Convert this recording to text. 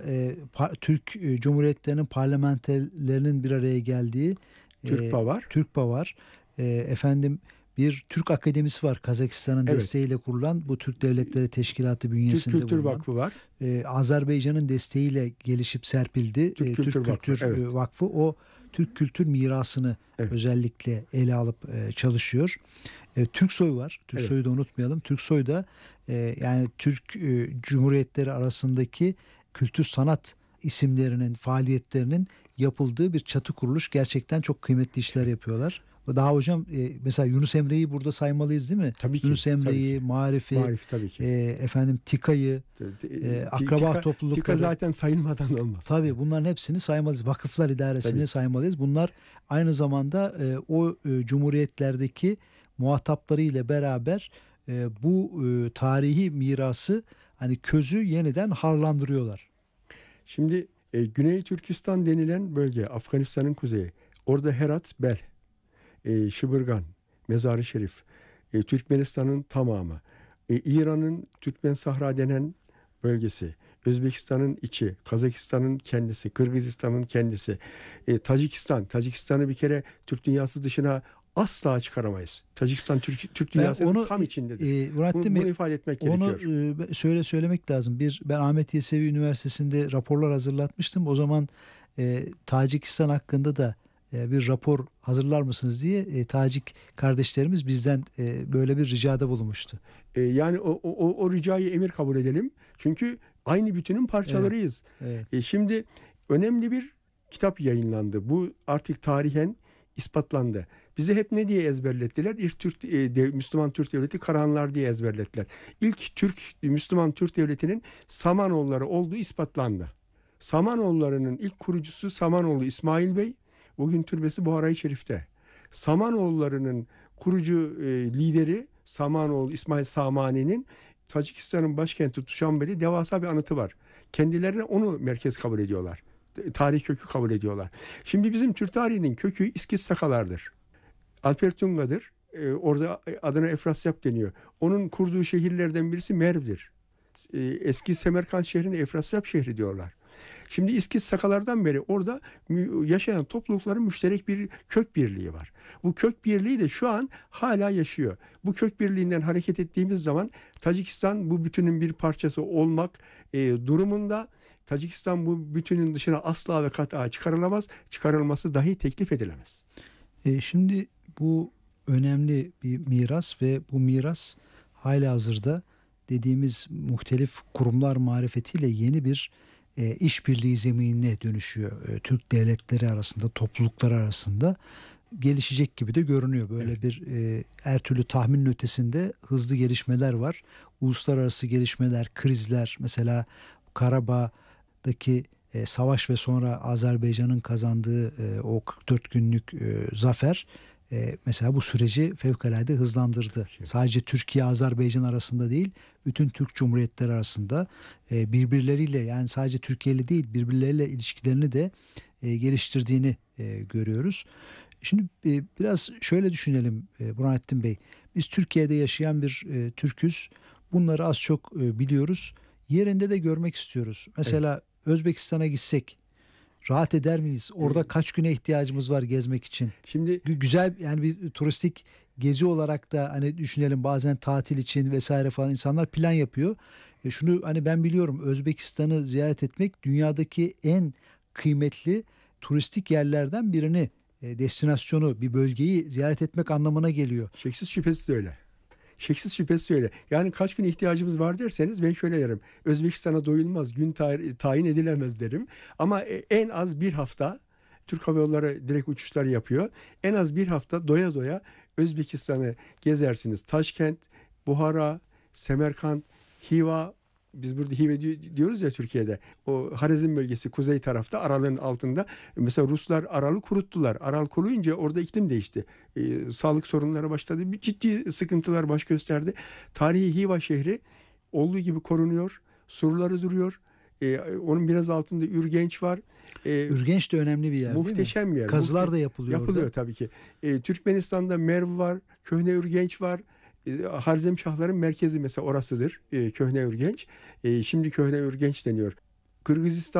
Türk Cumhuriyetlerinin parlamenterlerinin bir araya geldiği TÜRKPA var. TÜRKPA var. Efendim, bir Türk Akademisi var, Kazakistan'ın Evet. desteğiyle kurulan, bu Türk Devletleri Teşkilatı Türk bünyesinde Kültür bulunan. Vakfı var. Azerbaycan'ın desteğiyle gelişip serpildi. Türk Kültür Vakfı, evet. Vakfı o Türk kültür mirasını Evet. özellikle ele alıp çalışıyor. Türksoy var. Türksoy'u da unutmayalım. Türksoy da yani Türk Cumhuriyetleri arasındaki kültür sanat isimlerinin, faaliyetlerinin yapıldığı bir çatı kuruluş. Gerçekten çok kıymetli işler yapıyorlar. Daha hocam mesela Yunus Emre'yi burada saymalıyız değil mi? Tabii ki. Yunus Emre'yi, Tabii ki. Marif'i, Marif tabii ki. efendim TİKA'yı, akraba toplulukları. TİKA zaten sayılmadan olmaz. Tabii bunların hepsini saymalıyız. Vakıflar İdaresi'ni saymalıyız. Bunlar aynı zamanda o cumhuriyetlerdeki muhatapları ile beraber bu tarihi mirası, hani közü yeniden harlandırıyorlar. Şimdi Güney Türkistan denilen bölge, Afganistan'ın kuzeyi. Orada Herat, Bel, Şıbırgan, Mezar-ı Şerif, Türkmenistan'ın tamamı, İran'ın Türkmen Sahra denen bölgesi, Özbekistan'ın içi, Kazakistan'ın kendisi, Kırgızistan'ın kendisi, Tacikistan'ı bir kere Türk dünyası dışına asla çıkaramayız. Tacikistan Türk dünyasının tam içindedir. Bunu ifade etmek gerekiyor. Onu söylemek lazım. Ben Ahmet Yesevi Üniversitesi'nde raporlar hazırlatmıştım. O zaman Tacikistan hakkında da bir rapor hazırlar mısınız diye Tacik kardeşlerimiz bizden böyle bir ricada bulunmuştu. Yani o ricayı emir kabul edelim. Çünkü aynı bütünün parçalarıyız. Evet. Şimdi önemli bir kitap yayınlandı. Bu artık tarihen ispatlandı. Bize hep ne diye ezberlettiler? Müslüman Türk Devleti Karahanlar diye ezberlettiler. İlk Müslüman Türk Devleti'nin Samanoğulları olduğu ispatlandı. Samanoğullarının ilk kurucusu Samanoğlu İsmail Bey. Bugün türbesi Buhara-i Şerif'te. Samanoğullarının kurucu lideri Samanoğlu İsmail Samani'nin Tacikistan'ın başkenti Duşanbe'de devasa bir anıtı var. Kendilerine onu merkez kabul ediyorlar. Tarih kökü kabul ediyorlar. Şimdi bizim Türk tarihinin kökü İskiz Sakalardır. Alper Tunga'dır. Orada adına Efrasyap deniyor. Onun kurduğu şehirlerden birisi Merv'dir. Eski Semerkant şehrine Efrasyap şehri diyorlar. Şimdi İskiz Sakalardan beri orada yaşayan toplulukların müşterek bir kök birliği var. Bu kök birliği de şu an hala yaşıyor. Bu kök birliğinden hareket ettiğimiz zaman Tacikistan bu bütünün bir parçası olmak durumunda. Tacikistan bu bütünün dışına asla ve kat'a çıkarılamaz. Çıkarılması dahi teklif edilemez. Şimdi bu önemli bir miras ve bu miras halihazırda dediğimiz muhtelif kurumlar marifetiyle yeni bir işbirliği zeminine dönüşüyor. Türk devletleri arasında, topluluklar arasında gelişecek gibi de görünüyor. Böyle bir her türlü tahminin ötesinde hızlı gelişmeler var. Uluslararası gelişmeler, krizler, mesela Karabağ'daki savaş ve sonra Azerbaycan'ın kazandığı o 44 günlük zafer mesela bu süreci fevkalade hızlandırdı. Sadece Türkiye-Azerbaycan arasında değil, bütün Türk Cumhuriyetleri arasında birbirleriyle, yani sadece Türkiye ile değil, birbirleriyle ilişkilerini de geliştirdiğini görüyoruz. Şimdi biraz şöyle düşünelim Burhanettin Bey. Biz Türkiye'de yaşayan bir Türk'üz. Bunları az çok biliyoruz. Yerinde de görmek istiyoruz. Mesela Özbekistan'a gitsek rahat eder miyiz? Orada kaç güne ihtiyacımız var gezmek için? Şimdi güzel, yani bir turistik gezi olarak da hani düşünelim, bazen tatil için vesaire falan insanlar plan yapıyor. Şunu hani ben biliyorum, Özbekistan'ı ziyaret etmek dünyadaki en kıymetli turistik yerlerden birini, destinasyonu, bir bölgeyi ziyaret etmek anlamına geliyor. Şeksiz şüphesiz öyle. Şeksiz şüphesiz öyle. Yani kaç gün ihtiyacımız var derseniz ben şöyle derim. Özbekistan'a doyulmaz, gün tayin edilemez derim. Ama en az bir hafta, Türk Hava Yolları direkt uçuşlar yapıyor. En az bir hafta doya doya Özbekistan'ı gezersiniz. Taşkent, Buhara, Semerkant, Hiva, biz burada Hive diyoruz ya Türkiye'de. O Harizm bölgesi kuzey tarafta, Aral'ın altında. Mesela Ruslar Aral'ı kuruttular. Aral kuruyunca orada iklim değişti. Sağlık sorunları başladı. Bir ciddi sıkıntılar baş gösterdi. Tarihi Hiva şehri olduğu gibi korunuyor. Surları duruyor. Onun biraz altında Ürgenç var. Ürgenç de önemli bir yer, muhteşem değil mi? Yer. Kazılar da yapılıyor orada. Tabii ki. Türkmenistan'da Merv var. Köhne Ürgenç var. Harzemşahların merkezi mesela orasıdır. Köhne Ürgenç. Şimdi Köhne Ürgenç deniyor. Kırgızistan